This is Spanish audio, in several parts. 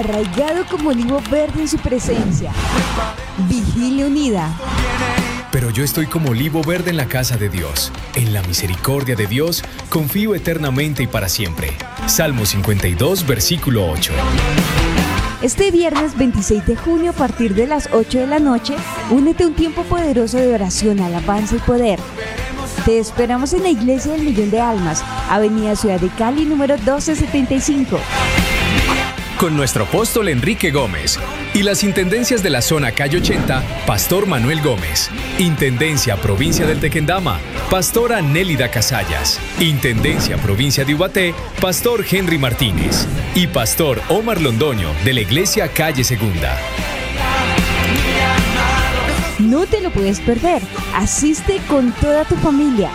arraigado como olivo verde en su presencia. Vigilia unida. Pero yo estoy como olivo verde en la casa de Dios. En la misericordia de Dios confío eternamente y para siempre. Salmo 52, versículo 8. Este viernes 26 de junio a partir de las 8 de la noche, únete a un tiempo poderoso de oración, alabanza y poder. Te esperamos en la Iglesia del Millón de Almas, Avenida Ciudad de Cali, número 1275. Con nuestro apóstol Enrique Gómez y las intendencias de la zona Calle 80, Pastor Manuel Gómez. Intendencia Provincia del Tequendama, Pastora Nélida Casallas. Intendencia Provincia de Ubaté, Pastor Henry Martínez. Y Pastor Omar Londoño, de la Iglesia Calle Segunda. No te lo puedes perder. Asiste con toda tu familia.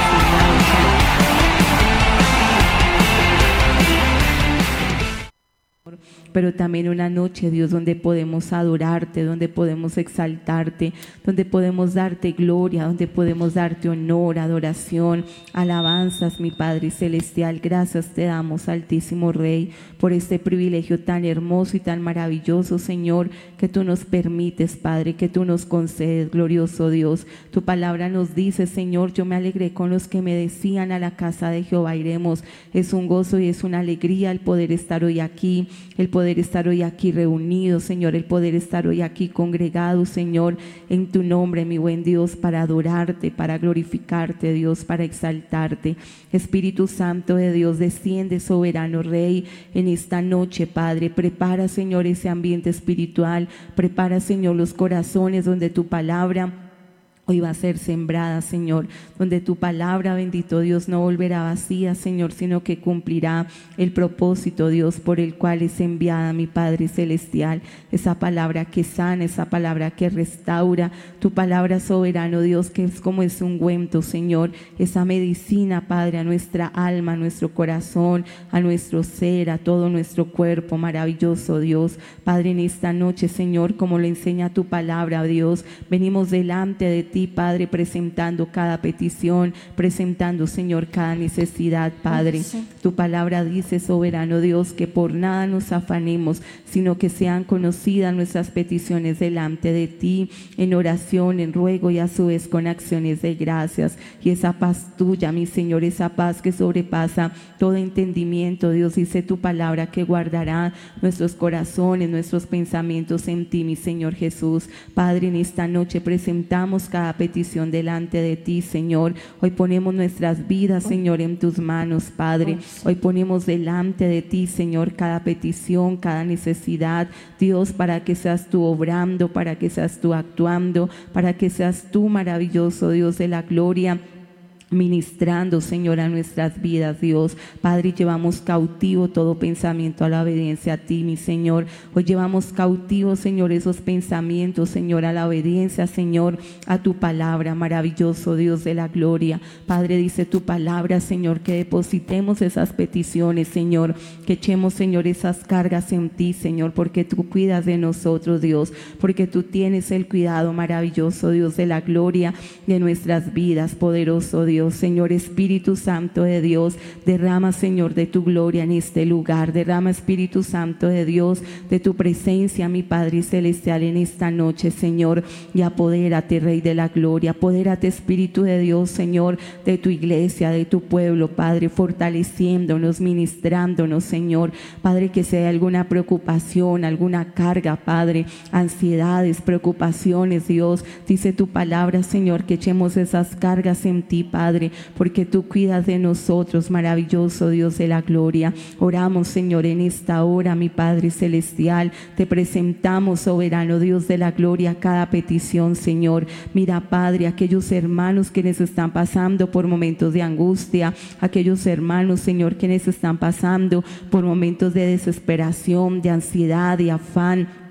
Pero también una noche, Dios, donde podemos adorarte, donde podemos exaltarte, donde podemos darte gloria, donde podemos darte honor, adoración, alabanzas, mi Padre Celestial. Gracias te damos, Altísimo Rey, por este privilegio tan hermoso y tan maravilloso, Señor, que tú nos permites, Padre, que tú nos concedes, glorioso Dios. Tu palabra nos dice, Señor, yo me alegré con los que me decían, a la casa de Jehová iremos. Es un gozo y es una alegría el poder estar hoy aquí, el poder estar hoy aquí reunidos, Señor, el poder estar hoy aquí congregados, Señor, en tu nombre, mi buen Dios, para adorarte, para glorificarte, Dios, para exaltarte. Espíritu Santo de Dios, desciende, soberano Rey, en esta noche, Padre. Prepara, Señor, ese ambiente espiritual, prepara, Señor, los corazones donde tu palabra hoy va a ser sembrada, Señor, donde tu palabra, bendito Dios, no volverá vacía, Señor, sino que cumplirá el propósito, Dios, por el cual es enviada, mi Padre Celestial. Esa palabra que sana, esa palabra que restaura, tu palabra, soberano Dios, que es como ese ungüento, Señor, esa medicina, Padre, a nuestra alma, a nuestro corazón, a nuestro ser, a todo nuestro cuerpo, maravilloso Dios. Padre, en esta noche, Señor, como lo enseña tu palabra, Dios, venimos delante de ti, Padre, presentando cada petición, presentando, Señor, cada necesidad, Padre. Tu palabra dice, soberano Dios, que por nada nos afanemos, sino que sean conocidas nuestras peticiones delante de ti, en oración, en ruego y a su vez con acciones de gracias. Y esa paz tuya, mi Señor, esa paz que sobrepasa todo entendimiento, Dios, dice tu palabra, que guardará nuestros corazones, nuestros pensamientos en ti, mi Señor Jesús. Padre, en esta noche presentamos cada petición delante de ti, Señor. Hoy ponemos nuestras vidas, Señor, en tus manos, Padre. Hoy ponemos delante de ti, Señor, cada petición, cada necesidad, Dios, para que seas tú obrando, para que seas tú actuando, para que seas tú, maravilloso Dios de la gloria, ministrando, Señor, a nuestras vidas, Dios. Padre, llevamos cautivo todo pensamiento a la obediencia a ti, mi Señor. Hoy llevamos cautivo, Señor, esos pensamientos, Señor, a la obediencia, Señor, a tu palabra, maravilloso Dios de la gloria. Padre, dice tu palabra, Señor, que depositemos esas peticiones, Señor, que echemos, Señor, esas cargas en ti, Señor, porque tú cuidas de nosotros, Dios, porque tú tienes el cuidado, maravilloso Dios de la gloria, de nuestras vidas, poderoso Dios. Señor, Espíritu Santo de Dios, derrama, Señor, de tu gloria en este lugar. Derrama, Espíritu Santo de Dios, de tu presencia, mi Padre Celestial, en esta noche, Señor, y apodérate, Rey de la gloria. Apodérate, Espíritu de Dios, Señor, de tu iglesia, de tu pueblo, Padre, fortaleciéndonos, ministrándonos, Señor. Padre, que sea alguna preocupación, alguna carga, Padre, ansiedades, preocupaciones, Dios, dice tu palabra, Señor, que echemos esas cargas en ti, Padre, porque tú cuidas de nosotros, maravilloso Dios de la gloria. Oramos, Señor, en esta hora, mi Padre Celestial, te presentamos, soberano Dios de la gloria, cada petición, Señor. Mira, Padre, aquellos hermanos quienes están pasando por momentos de angustia, aquellos hermanos, Señor, quienes están pasando por momentos de desesperación, de ansiedad, de afán,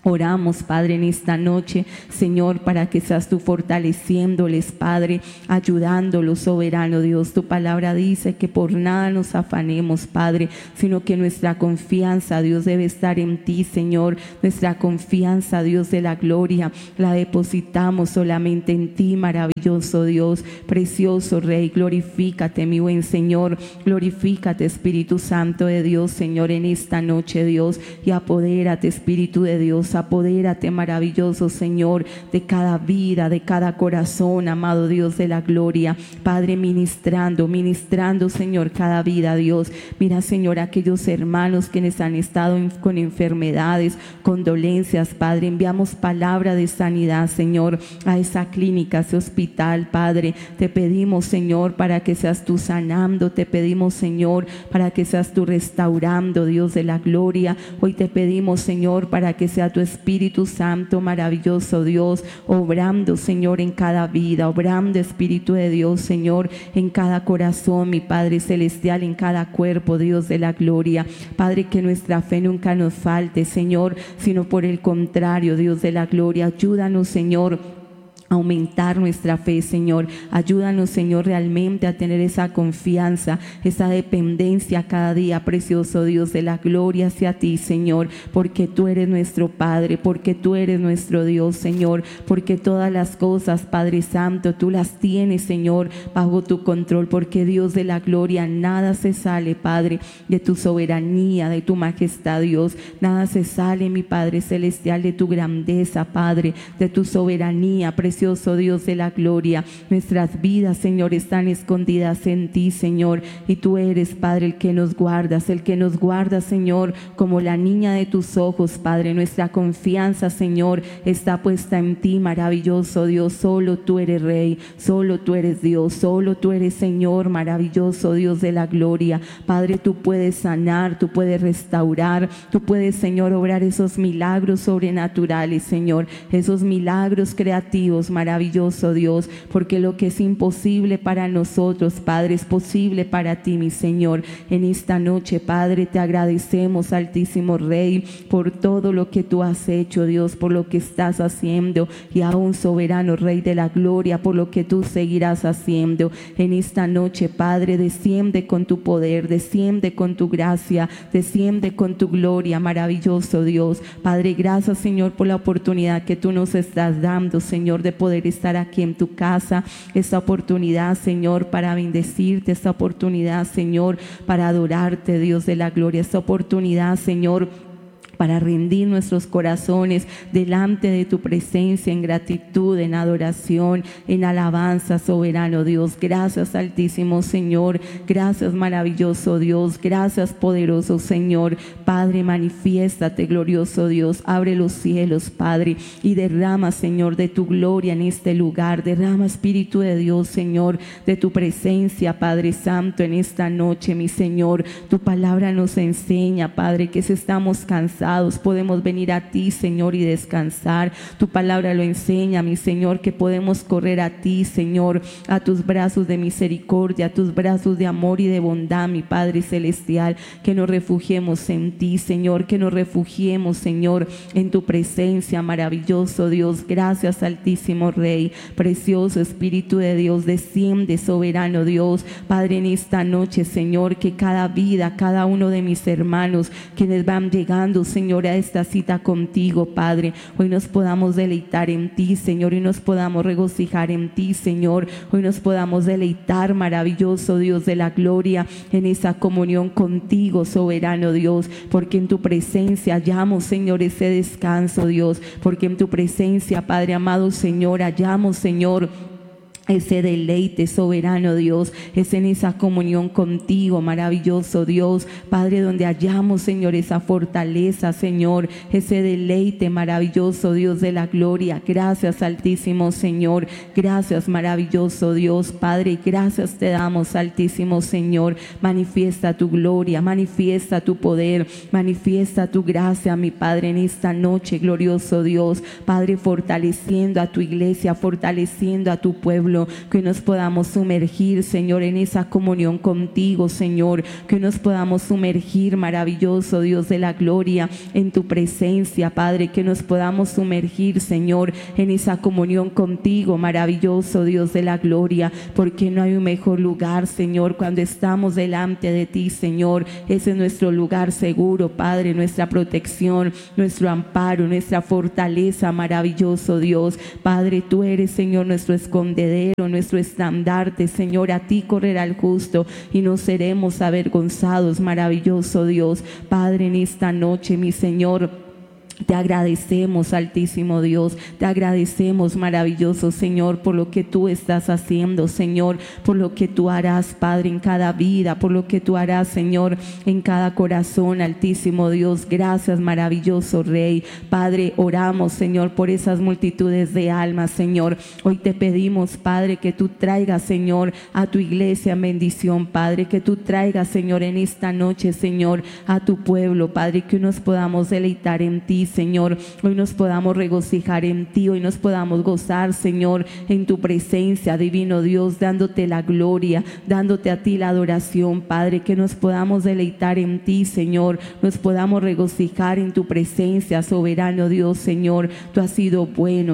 Oramos, Padre, en esta noche, Señor, para que seas tú fortaleciéndoles, Padre, ayudándolos, soberano Dios. Tu palabra dice que por nada nos afanemos, Padre, sino que nuestra confianza, Dios, debe estar en ti, Señor. Nuestra confianza, Dios de la gloria, la depositamos solamente en ti, maravilloso Dios, precioso Rey. Glorifícate, mi buen Señor. Glorifícate, Espíritu Santo de Dios, Señor, en esta noche, Dios, y apodérate, Espíritu de Dios. Apodérate, maravilloso Señor, de cada vida, de cada corazón, amado Dios de la gloria. Padre, ministrando, Señor, cada vida, Dios. Mira, Señor, aquellos hermanos quienes han estado con enfermedades, con dolencias, Padre, enviamos palabra de sanidad, Señor, a esa clínica, a ese hospital, Padre. Te pedimos, Señor, para que seas tú sanando. Te pedimos, Señor, para que seas tú restaurando, Dios de la gloria. Hoy te pedimos, Señor, para que sea tu Espíritu Santo, maravilloso Dios, obrando, Señor, en cada vida, obrando, Espíritu de Dios, Señor, en cada corazón, mi Padre celestial, en cada cuerpo, Dios de la gloria. Padre, que nuestra fe nunca nos falte, Señor, sino por el contrario, Dios de la gloria. Ayúdanos, Señor, aumentar nuestra fe, Señor. Ayúdanos, Señor, realmente a tener esa confianza, esa dependencia cada día, precioso Dios de la gloria, hacia ti, Señor, porque tú eres nuestro Padre, porque tú eres nuestro Dios, Señor, porque todas las cosas, Padre Santo, tú las tienes, Señor, bajo tu control, porque Dios de la gloria, nada se sale, Padre, de tu soberanía, de tu majestad, Dios. Nada se sale, mi Padre celestial, de tu grandeza, Padre, de tu soberanía, precioso Dios de la gloria. Nuestras vidas, Señor, están escondidas en ti, Señor, y tú eres, Padre, el que nos guardas, Señor, como la niña de tus ojos, Padre. Nuestra confianza, Señor, está puesta en ti, maravilloso Dios. Solo tú eres Rey, solo tú eres Dios, solo tú eres Señor, maravilloso Dios de la gloria. Padre, tú puedes sanar, tú puedes restaurar, tú puedes, Señor, obrar esos milagros sobrenaturales, Señor, esos milagros creativos, maravilloso Dios, porque lo que es imposible para nosotros, Padre, es posible para ti, mi Señor. En esta noche, Padre, te agradecemos, Altísimo Rey, por todo lo que tú has hecho, Dios, por lo que estás haciendo, y aún, soberano Rey de la gloria, por lo que tú seguirás haciendo. En esta noche, Padre, desciende con tu poder, desciende con tu gracia, desciende con tu gloria, maravilloso Dios. Padre, gracias, Señor, por la oportunidad que tú nos estás dando, Señor, de poder estar aquí en tu casa, esta oportunidad, Señor, para bendecirte, esta oportunidad, Señor, para adorarte, Dios de la gloria, esta oportunidad, Señor, para rendir nuestros corazones delante de tu presencia en gratitud, en adoración, en alabanza, soberano Dios. Gracias, Altísimo Señor, gracias, maravilloso Dios, gracias, poderoso Señor. Padre, manifiéstate, glorioso Dios, abre los cielos, Padre, y derrama, Señor, de tu gloria en este lugar. Derrama, Espíritu de Dios, Señor, de tu presencia, Padre Santo, en esta noche, mi Señor. Tu palabra nos enseña, Padre, que si estamos cansados, podemos venir a ti, Señor, y descansar. Tu palabra lo enseña, mi Señor, que podemos correr a ti, Señor, a tus brazos de misericordia, a tus brazos de amor y de bondad, mi Padre celestial. Que nos refugiemos en ti, Señor, que nos refugiemos, Señor, en tu presencia, maravilloso Dios. Gracias, Altísimo Rey, precioso Espíritu de Dios, desciende, soberano Dios. Padre, en esta noche, Señor, que cada vida, cada uno de mis hermanos quienes van llegando, Señor, a esta cita contigo, Padre, hoy nos podamos deleitar en ti, Señor, y nos podamos regocijar en ti, Señor. Hoy nos podamos deleitar, maravilloso Dios de la gloria, en esa comunión contigo, soberano Dios, porque en tu presencia hallamos, Señor, ese descanso, Dios, porque en tu presencia, Padre amado, Señor, hallamos, Señor, ese deleite, soberano Dios. Es en esa comunión contigo, maravilloso Dios, Padre, donde hallamos, Señor, esa fortaleza, Señor, ese deleite, maravilloso Dios de la gloria. Gracias, Altísimo Señor, gracias, maravilloso Dios, Padre, gracias te damos, Altísimo Señor. Manifiesta tu gloria, manifiesta tu poder, manifiesta tu gracia, mi Padre, en esta noche, glorioso Dios, Padre, fortaleciendo a tu iglesia, fortaleciendo a tu pueblo, solo, que nos podamos sumergir, Señor, en esa comunión contigo, Señor, que nos podamos sumergir, maravilloso Dios de la gloria, en tu presencia, Padre, que nos podamos sumergir, Señor, en esa comunión contigo, maravilloso Dios de la gloria, porque no hay un mejor lugar, Señor, cuando estamos delante de ti, Señor. Ese es nuestro lugar seguro, Padre, nuestra protección, nuestro amparo, nuestra fortaleza, maravilloso Dios. Padre, tú eres, Señor, nuestro escondedero, nuestro estandarte, Señor. A ti correrá el justo y no seremos avergonzados, maravilloso Dios. Padre, en esta noche, mi Señor, te agradecemos, altísimo Dios, te agradecemos, maravilloso Señor, por lo que tú estás haciendo, Señor, por lo que tú harás, Padre, en cada vida, por lo que tú harás, Señor, en cada corazón, altísimo Dios. Gracias, maravilloso Rey. Padre, oramos, Señor, por esas multitudes de almas, Señor. Hoy te pedimos, Padre, que tú traigas, Señor, a tu iglesia en bendición, Padre, que tú traigas, Señor, en esta noche, Señor, a tu pueblo, Padre, que nos podamos deleitar en ti, Señor. Hoy nos podamos regocijar en ti, hoy nos podamos gozar, Señor, en tu presencia, divino Dios, dándote la gloria, dándote a ti la adoración, Padre, que nos podamos deleitar en ti, Señor, nos podamos regocijar en tu presencia, soberano Dios, Señor. Tú has sido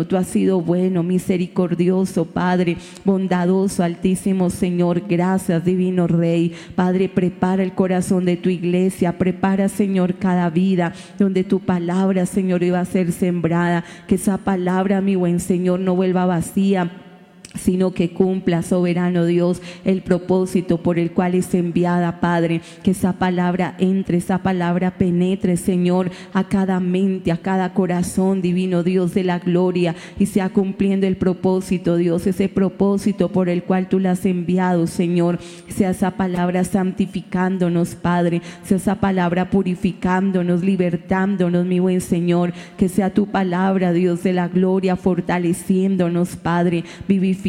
bueno, misericordioso, Padre, bondadoso, altísimo Señor. Gracias, divino Rey. Padre, prepara el corazón de tu iglesia, prepara, Señor, cada vida donde tu palabra, Señor, iba a ser sembrada, que esa palabra, mi buen Señor, no vuelva vacía, sino que cumpla, soberano Dios, el propósito por el cual es enviada, Padre. Que esa palabra entre, esa palabra penetre, Señor, a cada mente, a cada corazón, divino Dios de la gloria, y sea cumpliendo el propósito, Dios, ese propósito por el cual tú la has enviado, Señor. Sea esa palabra santificándonos, Padre, sea esa palabra purificándonos, libertándonos, mi buen Señor. Que sea tu palabra, Dios de la gloria, fortaleciéndonos, Padre, vivificándonos,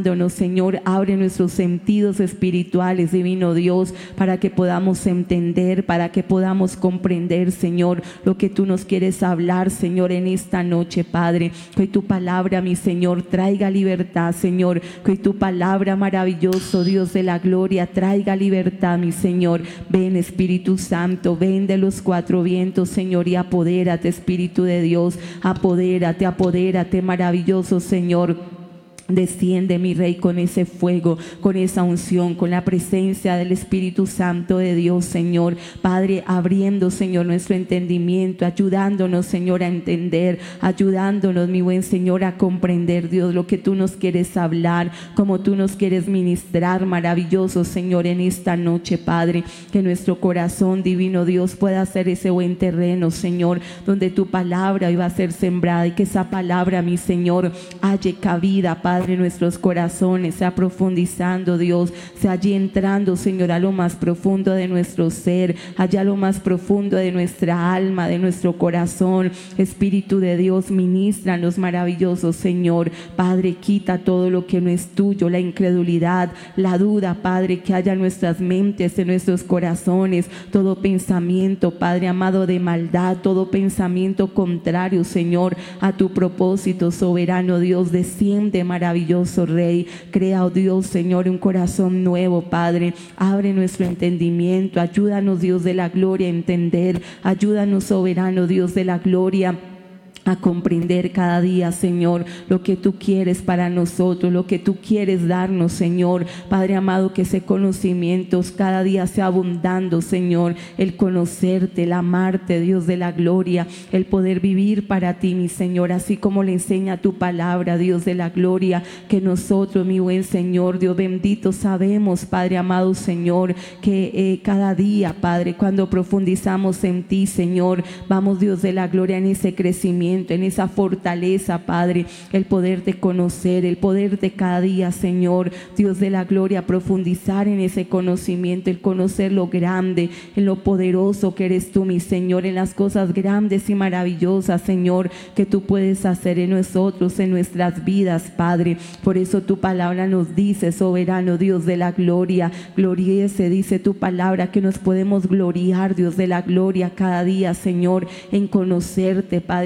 Señor. Abre nuestros sentidos espirituales, divino Dios, para que podamos entender, para que podamos comprender, Señor, lo que tú nos quieres hablar, Señor, en esta noche, Padre. Que tu palabra, mi Señor, traiga libertad, Señor. Que tu palabra, maravilloso Dios de la gloria, traiga libertad, mi Señor. Ven, Espíritu Santo, ven de los cuatro vientos, Señor, y apodérate, Espíritu de Dios. Apodérate, apodérate, maravilloso Señor. Desciende, mi Rey, con ese fuego, con esa unción, con la presencia del Espíritu Santo de Dios, Señor. Padre, abriendo, Señor, nuestro entendimiento, ayudándonos, Señor, a entender, ayudándonos, mi buen Señor, a comprender, Dios, lo que tú nos quieres hablar, como tú nos quieres ministrar, maravilloso, Señor, en esta noche, Padre. Que nuestro corazón, divino Dios, pueda ser ese buen terreno, Señor, donde tu palabra iba a ser sembrada, y que esa palabra, mi Señor, halle cabida, Padre, en nuestros corazones, sea profundizando, Dios, sea allí entrando, Señor, a lo más profundo de nuestro ser, allá a lo más profundo de nuestra alma, de nuestro corazón. Espíritu de Dios, ministranos, maravilloso Señor. Padre, quita todo lo que no es tuyo, la incredulidad, la duda, Padre, que haya en nuestras mentes, en nuestros corazones, todo pensamiento, Padre amado, de maldad, todo pensamiento contrario, Señor, a tu propósito, soberano Dios. Desciende, maravilloso Rey. Crea, oh Dios, Señor, un corazón nuevo, Padre. Abre nuestro entendimiento. Ayúdanos, Dios de la gloria, a entender. Ayúdanos, soberano Dios de la gloria, a comprender cada día, Señor, lo que tú quieres para nosotros, lo que tú quieres darnos, Señor. Padre amado, que ese conocimiento cada día sea abundando, Señor, el conocerte, el amarte, Dios de la gloria, el poder vivir para ti, mi Señor, así como le enseña tu palabra, Dios de la gloria, que nosotros, mi buen Señor, Dios bendito, sabemos, Padre amado, Señor, que cada día, Padre, cuando profundizamos en ti, Señor, vamos, Dios de la gloria, en ese crecimiento, en esa fortaleza, Padre, el poderte conocer, el poderte cada día, Señor, Dios de la gloria, profundizar en ese conocimiento, el conocer lo grande, en lo poderoso que eres tú, mi Señor, en las cosas grandes y maravillosas, Señor, que tú puedes hacer en nosotros, en nuestras vidas, Padre. Por eso tu palabra nos dice, soberano Dios de la gloria, gloríese, dice tu palabra, que nos podemos gloriar, Dios de la gloria, cada día, Señor, en conocerte, Padre amado,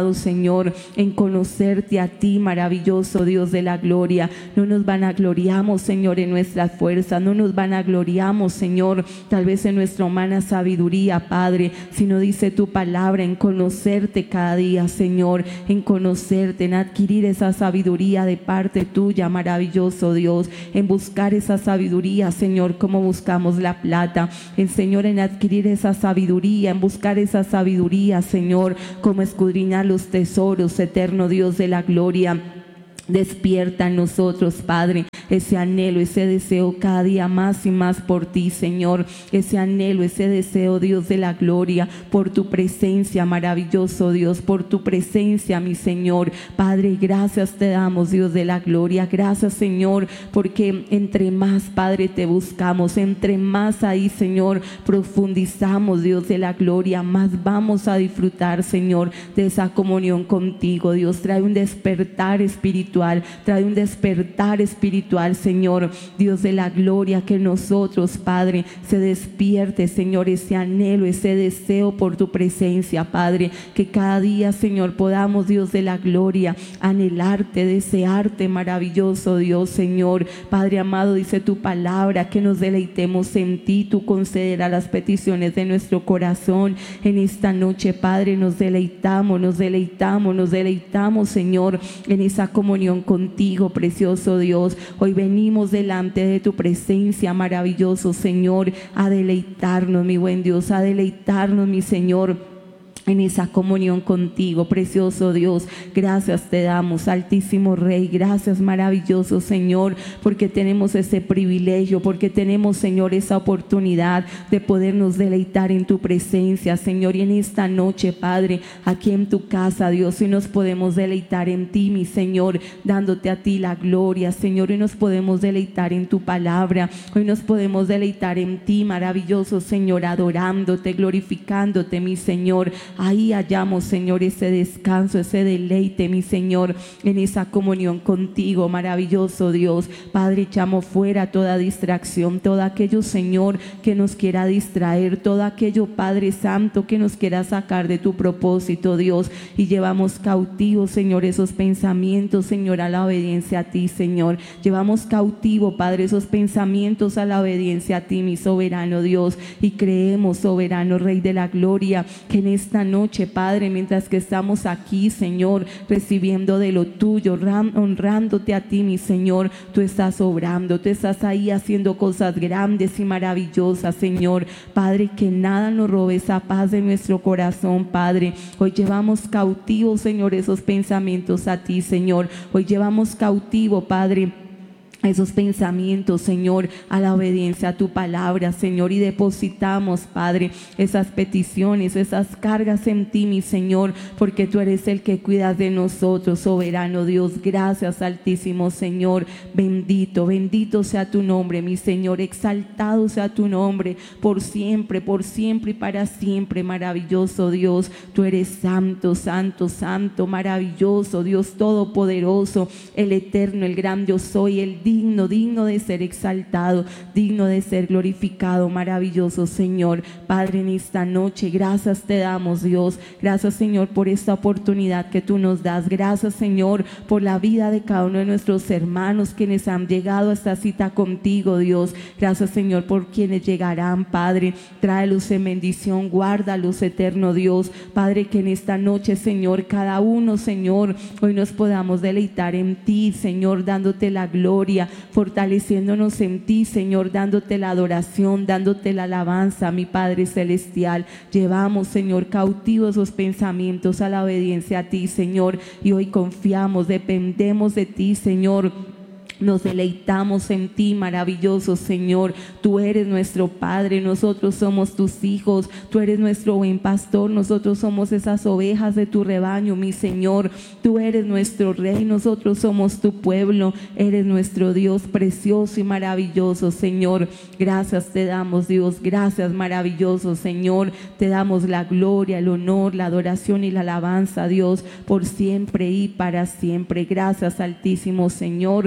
enfocados, Señor, en conocerte a ti, maravilloso Dios de la gloria. No nos vanagloriamos, Señor, en nuestras fuerzas, no nos vanagloriamos, Señor, tal vez en nuestra humana sabiduría, Padre, sino dice tu palabra en conocerte cada día, Señor, en conocerte, en adquirir esa sabiduría de parte tuya, maravilloso Dios, en buscar esa sabiduría, Señor, como buscamos la plata, Señor, en adquirir esa sabiduría, en buscar esa sabiduría, Señor, como escudriñar los tesoros, eterno Dios de la gloria. Despierta en nosotros, Padre, ese anhelo, ese deseo cada día más y más por ti, Señor. Ese anhelo, ese deseo, Dios de la gloria, por tu presencia, maravilloso Dios, por tu presencia, mi Señor. Padre, gracias te damos, Dios de la gloria. Gracias, Señor, porque entre más, Padre, te buscamos, entre más ahí, Señor, profundizamos, Dios de la gloria, más vamos a disfrutar, Señor, de esa comunión contigo. Dios, trae un despertar espiritual, trae un despertar espiritual, Señor, Dios de la gloria, que nosotros, Padre, se despierte, Señor, ese anhelo, ese deseo por tu presencia, Padre, que cada día, Señor, podamos, Dios de la gloria, anhelarte, desearte, maravilloso Dios, Señor. Padre amado, dice tu palabra que nos deleitemos en ti, tú concederás las peticiones de nuestro corazón. En esta noche, Padre, nos deleitamos, Señor, en esa comunión contigo, precioso Dios. Hoy venimos delante de tu presencia, maravilloso Señor, a deleitarnos, mi buen Dios, a deleitarnos, mi Señor, en esa comunión contigo, precioso Dios. Gracias te damos, altísimo Rey. Gracias, maravilloso Señor, porque tenemos ese privilegio, porque tenemos, Señor, esa oportunidad de podernos deleitar en tu presencia, Señor. Y en esta noche, Padre, aquí en tu casa, Dios, hoy nos podemos deleitar en ti, mi Señor, dándote a ti la gloria, Señor. Hoy nos podemos deleitar en tu palabra, hoy nos podemos deleitar en ti, maravilloso Señor, adorándote, glorificándote, mi Señor. Ahí hallamos, Señor, ese descanso, ese deleite, mi Señor, en esa comunión contigo, maravilloso Dios. Padre, echamos fuera toda distracción, todo aquello, Señor, que nos quiera distraer, todo aquello, Padre Santo, que nos quiera sacar de tu propósito, Dios, y llevamos cautivos, Señor, esos pensamientos, Señor, a la obediencia a ti, Señor. Llevamos cautivo, Padre, esos pensamientos a la obediencia a ti, mi soberano Dios, y creemos, soberano Rey de la gloria, que en esta noche, Padre, mientras que estamos aquí, Señor, recibiendo de lo tuyo, honrándote a ti, mi Señor, tú estás obrando, tú estás ahí haciendo cosas grandes y maravillosas, Señor. Padre, que nada nos robe esa paz de nuestro corazón, Padre. Hoy llevamos cautivos, Señor, esos pensamientos a ti, Señor. Hoy llevamos cautivo, Padre, esos pensamientos, Señor, a la obediencia a tu palabra, Señor, y depositamos, Padre, esas peticiones, esas cargas en ti, mi Señor, porque tú eres el que cuidas de nosotros, soberano Dios. Gracias, altísimo Señor. Bendito, bendito sea tu nombre, mi Señor. Exaltado sea tu nombre por siempre y para siempre, maravilloso Dios. Tú eres santo, santo, santo, maravilloso Dios todopoderoso, el eterno, el gran yo soy, el digno de ser exaltado, digno de ser glorificado, maravilloso Señor. Padre, en esta noche, gracias te damos, Dios. Gracias, Señor, por esta oportunidad que tú nos das. Gracias, Señor, por la vida de cada uno de nuestros hermanos quienes han llegado a esta cita contigo, Dios. Gracias, Señor, por quienes llegarán, Padre. Tráelos en bendición, guárdalos, eterno Dios. Padre, que en esta noche, Señor, cada uno, Señor, hoy nos podamos deleitar en ti, Señor, dándote la gloria, fortaleciéndonos en ti, Señor, dándote la adoración, dándote la alabanza, mi Padre celestial. Llevamos, Señor, cautivos esos pensamientos a la obediencia a ti, Señor, y hoy confiamos, dependemos de ti, Señor. Nos deleitamos en ti, maravilloso Señor. Tú eres nuestro Padre, nosotros somos tus hijos. Tú eres nuestro buen pastor, nosotros somos esas ovejas de tu rebaño, mi Señor. Tú eres nuestro Rey, nosotros somos tu pueblo. Eres nuestro Dios precioso y maravilloso, Señor. Gracias te damos, Dios. Gracias, maravilloso Señor. Te damos la gloria, el honor, la adoración y la alabanza, Dios, por siempre y para siempre. Gracias, altísimo Señor.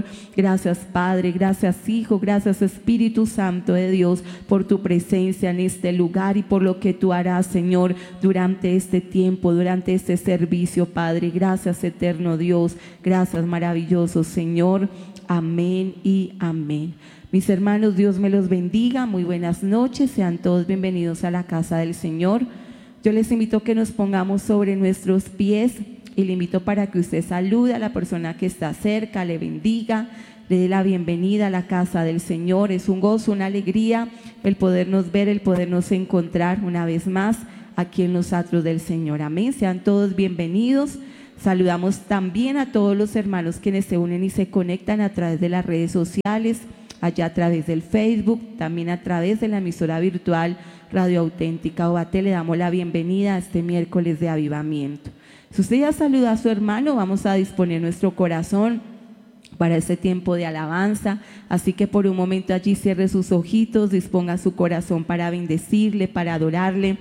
Gracias, Padre, gracias, Hijo, gracias, Espíritu Santo de Dios, por tu presencia en este lugar y por lo que tú harás, Señor, durante este tiempo, durante este servicio, Padre. Gracias, eterno Dios, gracias, maravilloso Señor. Amén y amén. Mis hermanos, Dios me los bendiga. Muy buenas noches, sean todos bienvenidos a la casa del Señor. Yo les invito a que nos pongamos sobre nuestros pies y le invito para que usted salude a la persona que está cerca, le bendiga, le dé la bienvenida a la casa del Señor. Es un gozo, una alegría el podernos ver, el podernos encontrar una vez más aquí en los atrios del Señor. Amén. Sean todos bienvenidos. Saludamos también a todos los hermanos quienes se unen y se conectan a través de las redes sociales, allá a través del Facebook, también a través de la emisora virtual Radio Auténtica Obate. Le damos la bienvenida a este miércoles de avivamiento. Si usted ya saluda a su hermano, vamos a disponer nuestro corazón para este tiempo de alabanza. Así que por un momento allí cierre sus ojitos, disponga su corazón para bendecirle, para adorarle.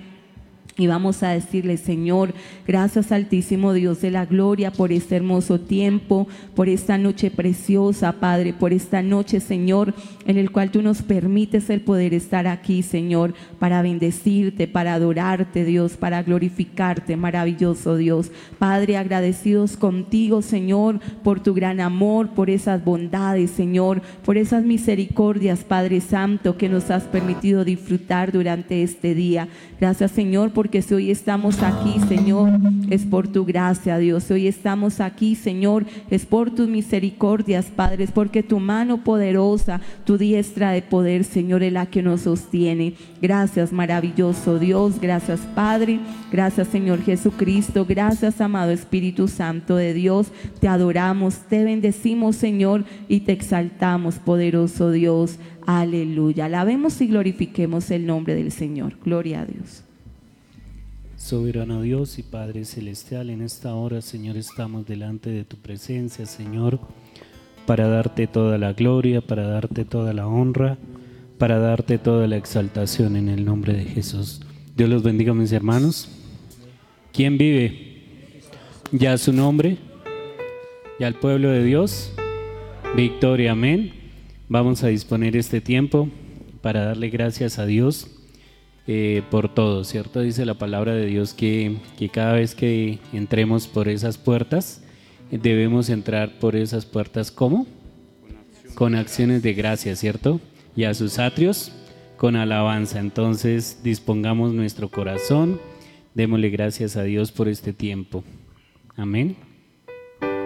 Y vamos a decirle: Señor, gracias Altísimo Dios de la gloria por este hermoso tiempo, por esta noche preciosa, Padre, por esta noche, Señor, en el cual tú nos permites el poder estar aquí, Señor, para bendecirte, para adorarte, Dios, para glorificarte, maravilloso Dios. Padre, agradecidos contigo, Señor, por tu gran amor, por esas bondades, Señor, por esas misericordias, Padre Santo, que nos has permitido disfrutar durante este día. Gracias, Señor, porque si hoy estamos aquí, Señor, es por tu gracia, Dios. Si hoy estamos aquí, Señor, es por tus misericordias, Padre, es porque tu mano poderosa, tu diestra de poder, Señor, es la que nos sostiene. Gracias, maravilloso Dios. Gracias, Padre. Gracias, Señor Jesucristo. Gracias, amado Espíritu Santo de Dios. Te adoramos, te bendecimos, Señor, y te exaltamos, poderoso Dios. Aleluya. Alabemos y glorifiquemos el nombre del Señor. Gloria a Dios. Soberano Dios y Padre Celestial, en esta hora, Señor, estamos delante de tu presencia, Señor, para darte toda la gloria, para darte toda la honra, para darte toda la exaltación en el nombre de Jesús. Dios los bendiga, mis hermanos. ¿Quién vive? Ya su nombre, ya el pueblo de Dios. Victoria, amén. Vamos a disponer este tiempo para darle gracias a Dios por todo, ¿cierto? Dice la palabra de Dios que cada vez que entremos por esas puertas, debemos entrar por esas puertas, ¿cómo? Con acciones de gracia, ¿cierto? Y a sus atrios con alabanza. Entonces dispongamos nuestro corazón, démosle gracias a Dios por este tiempo. Amén.